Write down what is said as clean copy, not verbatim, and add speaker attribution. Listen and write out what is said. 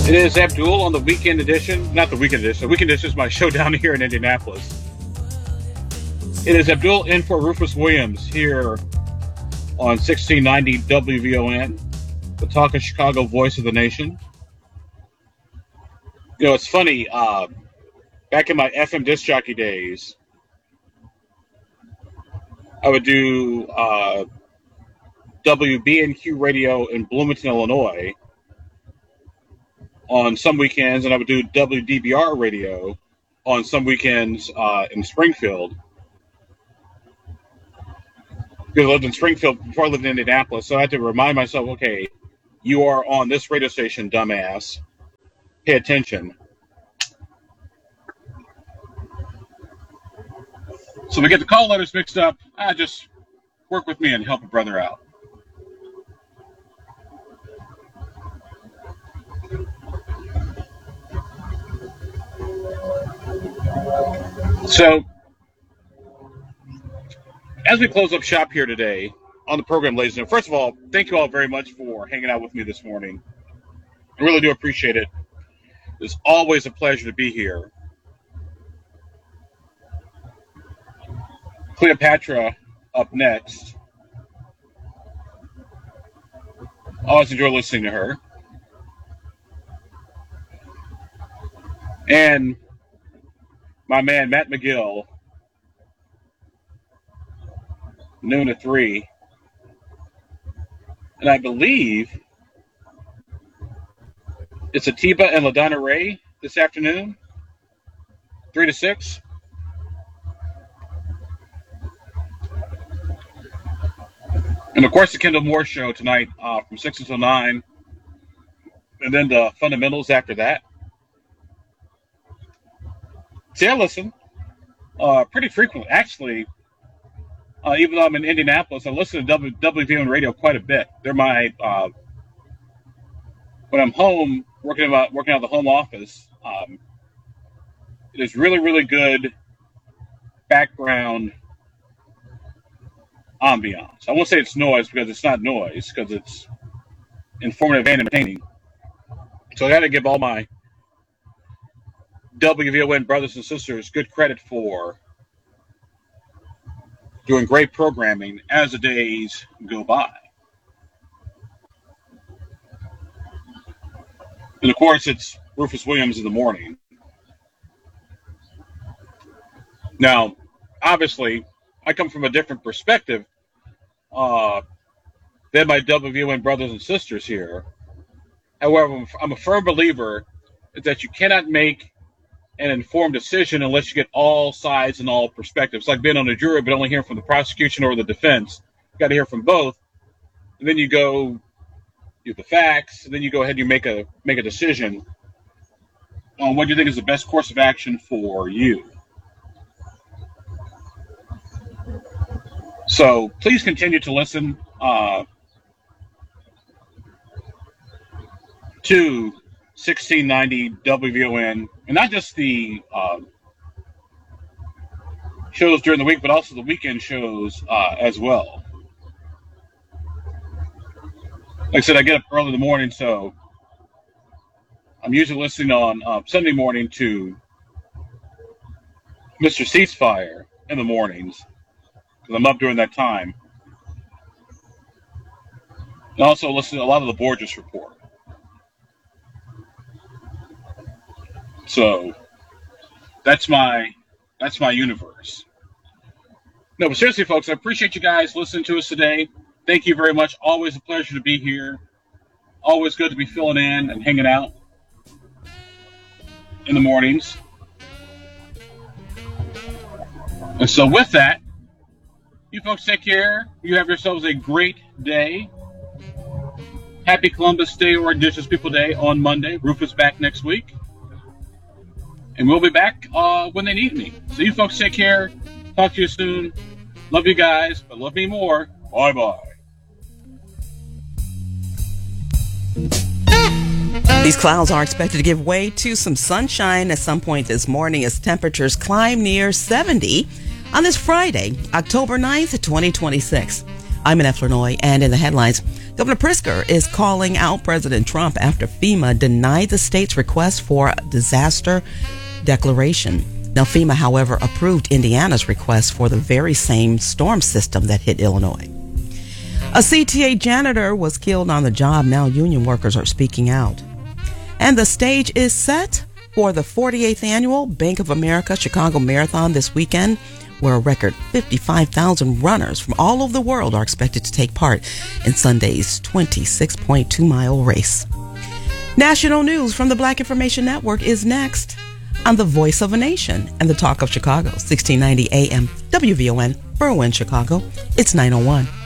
Speaker 1: It is Abdul on the weekend edition. Not the weekend edition. The weekend edition is my show down here in Indianapolis. It is Abdul in for Rufus Williams here on 1690 WVON, the Talking Chicago voice of the nation. You know, it's funny. Back in my FM disc jockey days, I would do WBNQ radio in Bloomington, Illinois on some weekends, and I would do WDBR radio on some weekends in Springfield. Because I lived in Springfield before I lived in Indianapolis, so I had to remind myself, okay, you are on this radio station, dumbass. Pay attention. So we get the call letters mixed up. Just work with me and help a brother out. So, as we close up shop here today on the program, ladies and gentlemen, first of all, thank you all very much for hanging out with me this morning. I really do appreciate it. It's always a pleasure to be here. Cleopatra up next. Always enjoy listening to her. And my man, Matt McGill, noon to 3. And I believe it's Atiba and LaDonna Ray this afternoon, 3 to 6. And, of course, the Kendall Moore Show tonight from 6 until 9. And then the fundamentals after that. See, I listen pretty frequently. Actually, even though I'm in Indianapolis, I listen to WVON radio quite a bit. They're my when I'm home working out of the home office. It is really, really good background ambiance. I won't say it's noise because it's not noise, because it's informative and entertaining. So I got to give all my WVON brothers and sisters good credit for doing great programming as the days go by. And of course, it's Rufus Williams in the morning. Now, obviously, I come from a different perspective than my WVON brothers and sisters here. However, I'm a firm believer that you cannot make an informed decision unless you get all sides and all perspectives. It's like being on a jury, but only hearing from the prosecution or the defense. You got to hear from both, and then you go get the facts, and then you go ahead and you make a decision on what you think is the best course of action for you. So please continue to listen to 1690 WVON, and not just the shows during the week, but also the weekend shows as well. Like I said, I get up early in the morning, so I'm usually listening on Sunday morning to Mr. Ceasefire in the mornings, because I'm up during that time. And also listen to a lot of the Borges Report. So that's my universe. No, but seriously, folks, I appreciate you guys listening to us today. Thank you very much. Always a pleasure to be here. Always good to be filling in and hanging out in the mornings. And so with that, you folks take care. You have yourselves a great day. Happy Columbus Day or Indigenous People Day on Monday. Rufus back next week. And we'll be back when they need me. So you folks take care. Talk to you soon. Love you guys, but love me more. Bye-bye.
Speaker 2: These clouds are expected to give way to some sunshine at some point this morning as temperatures climb near 70 on this Friday, October 9th, 2026. I'm Annette Flournoy, and in the headlines, Governor Pritzker is calling out President Trump after FEMA denied the state's request for a disaster declaration. Now, FEMA, however, approved Indiana's request for the very same storm system that hit Illinois. A CTA janitor was killed on the job. Now union workers are speaking out. And the stage is set for the 48th annual Bank of America Chicago Marathon this weekend, where a record 55,000 runners from all over the world are expected to take part in Sunday's 26.2-mile race. National news from the Black Information Network is next on The Voice of a Nation and the Talk of Chicago, 1690 AM WVON, Berwyn, Chicago. It's 9:01.